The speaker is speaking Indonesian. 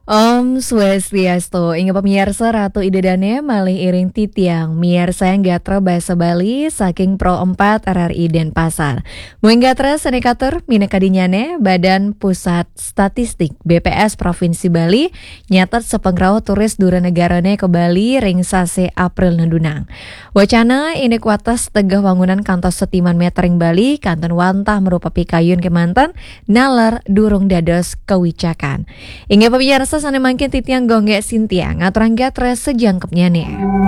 Om Swastiastu, ingat pemirsa Ratu Idedane malih iring titiang miarsa yang gatra bahasa Bali saking Pro 4 RRI Denpasar. Muing gatra senekatur minekadinyane Badan Pusat Statistik BPS Provinsi Bali nyatet sepengrau turis dura negarane ke Bali ring sase April nendunang. Wacana ini kuatas tegah wangunan kantos setiman metering Bali kanton wantah merupa pikayun kemantan nalar durung dados kewicakan. Ingat pemirsa sana mangkin titiang gongge Sintia ngaturang gatre sejangkepnya nih.